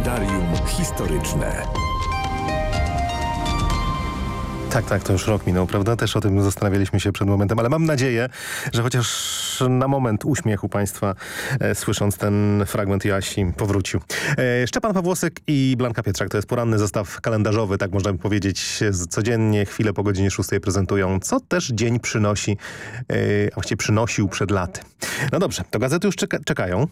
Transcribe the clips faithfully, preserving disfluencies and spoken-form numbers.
Kalendarium historyczne. Tak, tak, to już rok minął, prawda? Też o tym zastanawialiśmy się przed momentem, ale mam nadzieję, że chociaż na moment uśmiech u Państwa, e, słysząc ten fragment Joasi, powrócił. E, Szczepan Pawłosek i Blanka Pietrzak to jest poranny zestaw kalendarzowy, tak można by powiedzieć. Codziennie, chwilę po godzinie szóstej prezentują, co też dzień przynosi, e, a właściwie przynosił przed laty. No dobrze, to gazety już czeka czekają.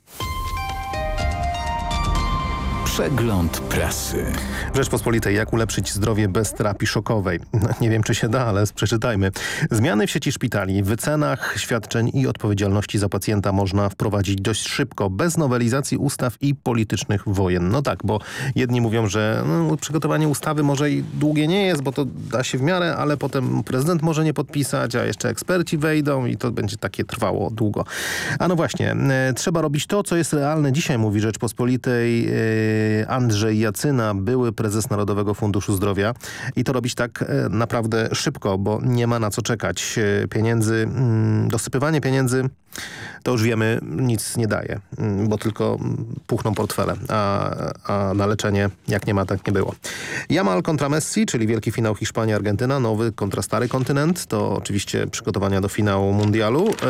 Przegląd prasy. W Rzeczpospolitej, jak ulepszyć zdrowie bez terapii szokowej? No, nie wiem, czy się da, ale przeczytajmy. Zmiany w sieci szpitali, wycenach świadczeń i odpowiedzialności za pacjenta można wprowadzić dość szybko, bez nowelizacji ustaw i politycznych wojen. No tak, bo jedni mówią, że no, przygotowanie ustawy może i długie nie jest, bo to da się w miarę, ale potem prezydent może nie podpisać, a jeszcze eksperci wejdą i to będzie takie trwało długo. A no właśnie, e, trzeba robić to, co jest realne dzisiaj, mówi Rzeczpospolitej e, Andrzej Jacyna, były prezes Narodowego Funduszu Zdrowia, i to robić tak e, naprawdę szybko, bo nie ma na co czekać. E, pieniędzy, mm, dosypywanie pieniędzy, to już wiemy, nic nie daje, mm, bo tylko puchną portfele, a, a na leczenie jak nie ma, tak nie było. Yamal kontra Messi, czyli wielki finał Hiszpania-Argentyna, nowy kontra stary kontynent, to oczywiście przygotowania do finału mundialu, e,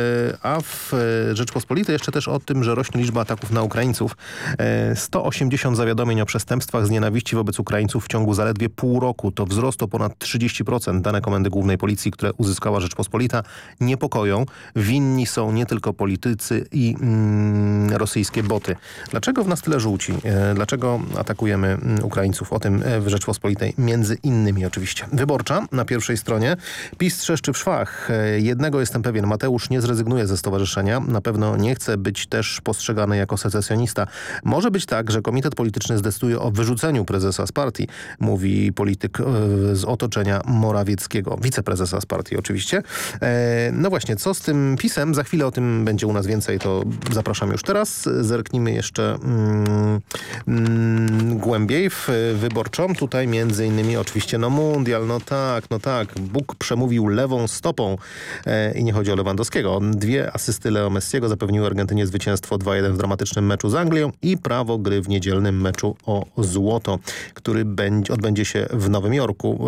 a w Rzeczpospolitej jeszcze też o tym, że rośnie liczba ataków na Ukraińców. E, sto osiemdziesiąt zawiadomień o przestępstwach z nienawiści wobec Ukraińców w ciągu zaledwie pół roku. To wzrost o ponad trzydzieści procent. Dane Komendy Głównej Policji, które uzyskała Rzeczpospolita, niepokoją. Winni są nie tylko politycy i mm, rosyjskie boty. Dlaczego w nas tyle żółci? E, dlaczego atakujemy mm, Ukraińców? O tym w Rzeczpospolitej między innymi oczywiście. Wyborcza na pierwszej stronie. PiS trzeszczy w szwach. E, jednego jestem pewien, Mateusz nie zrezygnuje ze stowarzyszenia. Na pewno nie chce być też postrzegany jako secesjonista. Może być tak, że komitet polityczny zdecyduje o wyrzuceniu prezesa z partii, mówi polityk e, z otoczenia Morawieckiego. Wiceprezesa z partii oczywiście. E, no właśnie, co z tym PiS-em? Za chwilę o tym będzie u nas więcej, to zapraszam już teraz. Zerknijmy jeszcze mm, mm, głębiej w Wyborczą. Tutaj między innymi oczywiście no mundial, no tak, no tak. Bóg przemówił lewą stopą e, i nie chodzi o Lewandowskiego. Dwie asysty Leo Messiego zapewniły Argentynie zwycięstwo dwa jeden w dramatycznym meczu z Anglią i prawo gry w niedzielnym meczu o złoto, który będzie, odbędzie się w Nowym Jorku.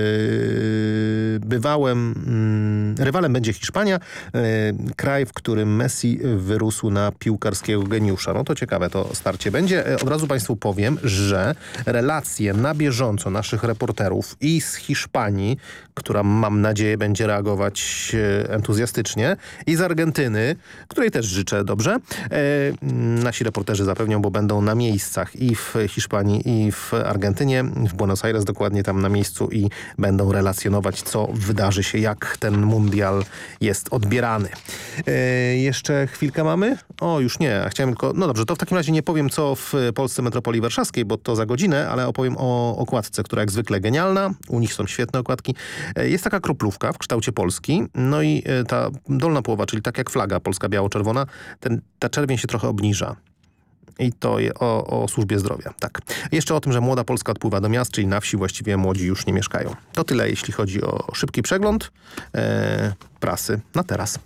Yy, bywałem, yy, rywalem będzie Hiszpania, yy, kraj, w którym Messi wyrósł na piłkarskiego geniusza. No to ciekawe to starcie będzie. Yy, od razu Państwu powiem, że relacje na bieżąco naszych reporterów i z Hiszpanii, która mam nadzieję będzie reagować yy, entuzjastycznie, i z Argentyny, której też życzę dobrze, yy, nasi reporterzy zapewnią, bo będą na miejscach i w Hiszpanii, i w Argentynie, w Buenos Aires dokładnie, tam na miejscu, i będą relacjonować, co wydarzy się, jak ten mundial jest odbierany. E, jeszcze chwilkę mamy? O, już nie. Chciałem tylko... No dobrze, to w takim razie nie powiem, co w Polsce Metropolii Warszawskiej, bo to za godzinę, ale opowiem o okładce, która jak zwykle genialna. U nich są świetne okładki. E, jest taka kroplówka w kształcie Polski, no i e, ta dolna połowa, czyli tak jak flaga polska biało-czerwona, ten, ta czerwień się trochę obniża. I to o, o służbie zdrowia, tak. Jeszcze o tym, że młoda Polska odpływa do miast, czyli na wsi właściwie młodzi już nie mieszkają. To tyle, jeśli chodzi o szybki przegląd e, prasy na teraz.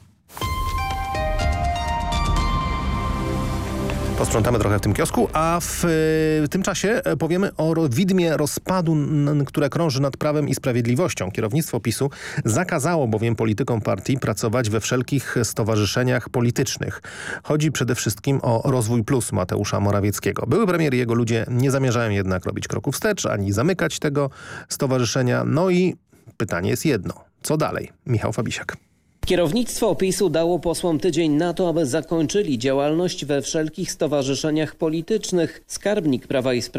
Posprzątamy trochę w tym kiosku, a w, w tym czasie powiemy o widmie rozpadu, które krąży nad Prawem i Sprawiedliwością. Kierownictwo PiSu zakazało bowiem politykom partii pracować we wszelkich stowarzyszeniach politycznych. Chodzi przede wszystkim o Rozwój Plus Mateusza Morawieckiego. Były premier i jego ludzie nie zamierzają jednak robić kroku wstecz, ani zamykać tego stowarzyszenia. No i pytanie jest jedno. Co dalej? Michał Fabisiak. Kierownictwo PiSu dało posłom tydzień na to, aby zakończyli działalność we wszelkich stowarzyszeniach politycznych. Skarbnik Prawa i Sprawiedliwości